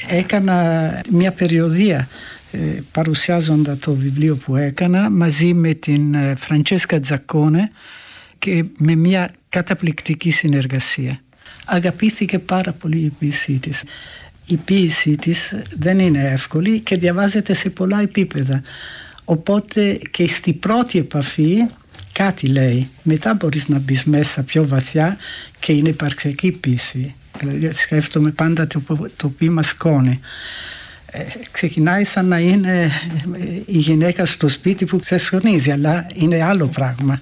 έκανα μια περιοδία παρουσιάζοντα το βιβλίο που έκανα μαζί με την Φραντσέσκα Τζακόνε και με μια καταπληκτική συνεργασία. Αγαπήθηκε πάρα πολύ η ποίησή της. Η ποίησή της δεν είναι εύκολη και διαβάζεται σε πολλά επίπεδα. Οπότε και στη πρώτη επαφή κάτι λέει. Μετά μπορείς να μπεις μέσα πιο βαθιά και είναι υπαρξιακή ποίηση. Δηλαδή σκέφτομαι πάντα το ποίημα σκόνη. Ξεκινάει σαν να είναι η γυναίκα στο σπίτι που ξεσχωνίζει, αλλά είναι άλλο πράγμα.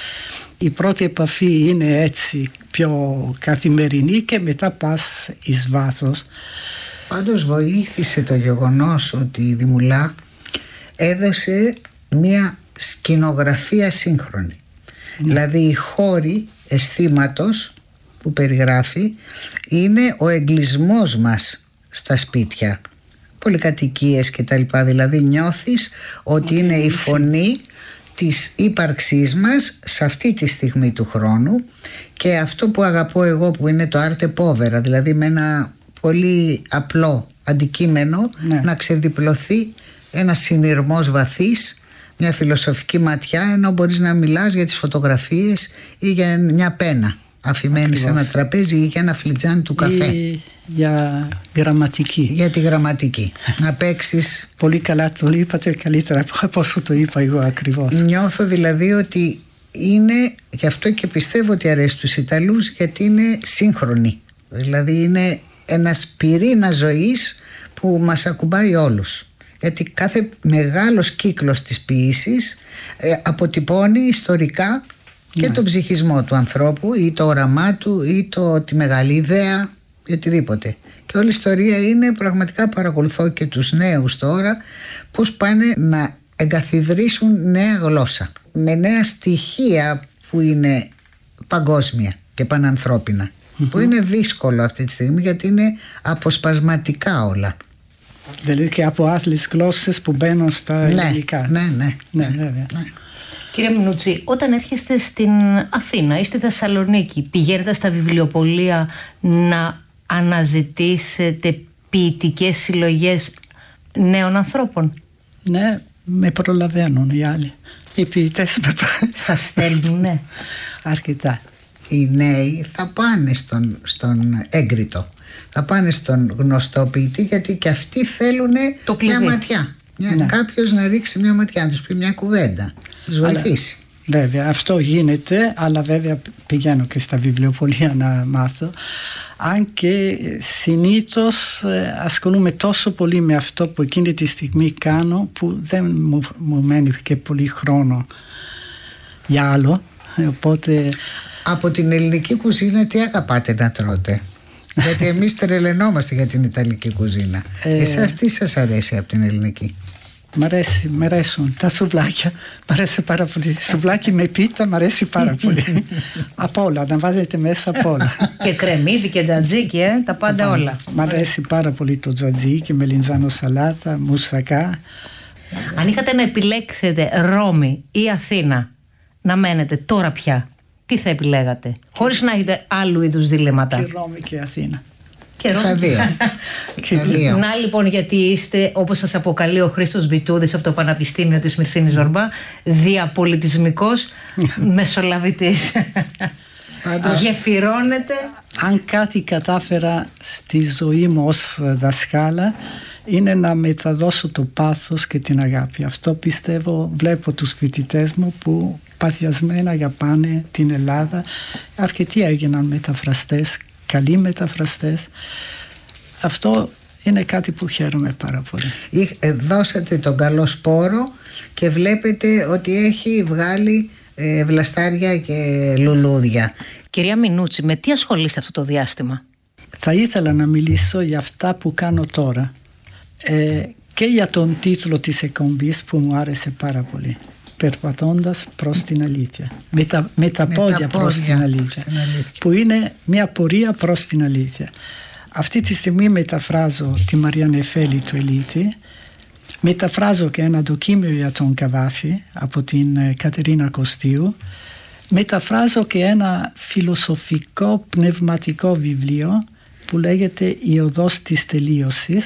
Η πρώτη επαφή είναι έτσι πιο καθημερινή και μετά πας εις βάθος. Πάντως βοήθησε το γεγονός ότι η Δημουλά έδωσε μια σκηνογραφία σύγχρονη. Δηλαδή οι χώροι αισθήματος που περιγράφει είναι ο εγκλισμός μας στα σπίτια, πολυκατοικίες και τα λοιπά. Δηλαδή νιώθεις ότι είναι η φωνή της ύπαρξής μας σε αυτή τη στιγμή του χρόνου, και αυτό που αγαπώ εγώ που είναι το arte povera, δηλαδή με ένα πολύ απλό αντικείμενο να ξεδιπλωθεί ένας συνειρμός βαθύς, μια φιλοσοφική ματιά, ενώ μπορείς να μιλάς για τις φωτογραφίες ή για μια πένα αφημένη σε ένα τραπέζι ή για ένα φλιτζάνι του καφέ. Ή για γραμματική. Για τη γραμματική. Να παίξεις. Πολύ καλά το είπατε, καλύτερα από όσο το είπα εγώ ακριβώς. Νιώθω δηλαδή ότι είναι, γι' αυτό και πιστεύω ότι αρέσει στους Ιταλούς, γιατί είναι σύγχρονη. Δηλαδή είναι ένας πυρήνας ζωής που μας ακουμπάει όλους. Γιατί κάθε μεγάλος κύκλος της ποίησης αποτυπώνει ιστορικά και τον ψυχισμό του ανθρώπου ή το όραμά του ή τη μεγάλη ιδέα ή οτιδήποτε. Και όλη η ιστορία είναι, πραγματικά παρακολουθώ και τους νέους τώρα πώς πάνε να εγκαθιδρύσουν νέα γλώσσα με νέα στοιχεία που είναι παγκόσμια και πανανθρώπινα, που είναι δύσκολο αυτή τη στιγμή γιατί είναι αποσπασματικά όλα. Δηλαδή και από άλλες γλώσσες που μπαίνουν στα ελληνικά. Ναι, βέβαια. Κύριε Μινούτσι, όταν έρχεστε στην Αθήνα ή στη Θεσσαλονίκη, πηγαίνετε στα βιβλιοπωλεία να αναζητήσετε ποιητικές συλλογές νέων ανθρώπων? Ναι, με προλαβαίνουν οι άλλοι. Οι ποιητές σας στέλνουν, ναι. Αρκετά. Οι νέοι θα πάνε στον έγκριτο, θα πάνε στον γνωστό ποιητή, γιατί και αυτοί θέλουν μια ματιά. Κάποιος να ρίξει μια ματιά, να τους πει μια κουβέντα, να τους βοηθήσει. Βέβαια, αυτό γίνεται, αλλά βέβαια πηγαίνω και στα βιβλιοπωλεία να μάθω. Αν και συνήθως ασχολούμαι τόσο πολύ με αυτό που εκείνη τη στιγμή κάνω, που δεν μου μένει και πολύ χρόνο για άλλο. Οπότε... Από την ελληνική κουζίνα τι αγαπάτε να τρώτε? Γιατί εμείς τρελαινόμαστε για την ιταλική κουζίνα. Εσάς τι σας αρέσει από την ελληνική? Μ' αρέσουν τα σουβλάκια. Μ' αρέσει πάρα πολύ. Σουβλάκι με πίτα μ' αρέσει πάρα πολύ. Από όλα, να βάζετε μέσα από όλα. Και κρεμμύδι και τζατζίκι, τα πάντα όλα. Μ' αρέσει πάρα πολύ το τζατζίκι, μελιτζάνο σαλάτα, μουσακά. Αν είχατε να επιλέξετε Ρώμη ή Αθήνα να μένετε τώρα πια, τι θα επιλέγατε, χωρίς να έχετε άλλου είδους διλήμματα? Και Ρώμη και Αθήνα. Και τα δύο. Να λοιπόν, γιατί είστε, όπως σας αποκαλεί ο Χρήστος Μπιτούδης από το Πανεπιστήμιο της Μυρσίνης Ζορμπά, διαπολιτισμικός μεσολαβητής. Γεφυρώνετε. Αν κάτι κατάφερα στη ζωή μου ως δασκάλα, είναι να μεταδώσω το πάθος και την αγάπη. Αυτό πιστεύω, βλέπω τους φοιτητές μου που παθιασμένα αγαπάνε την Ελλάδα. Αρκετοί έγιναν μεταφραστές, καλοί μεταφραστές. Αυτό είναι κάτι που χαίρομαι πάρα πολύ. Δώσατε τον καλό σπόρο και βλέπετε ότι έχει βγάλει βλαστάρια και λουλούδια. Κυρία Μινούτσι, με τι ασχολείστε αυτό το διάστημα? Θα ήθελα να μιλήσω για αυτά που κάνω τώρα και για τον τίτλο της εκπομπής που μου άρεσε πάρα πολύ. Περπατώντας προς την αλήθεια. Με τα πόδια προς την αλήθεια. Που είναι μια πορεία προς την αλήθεια. Αυτή τη στιγμή μεταφράζω τη Μαρία Νεφέλη του Ελίτη. Μεταφράζω και ένα ντοκίμιο για τον Καβάφη από την Κατερίνα Κωστίου. Μεταφράζω και ένα φιλοσοφικό πνευματικό βιβλίο που λέγεται «Η οδός της τελείωσης»,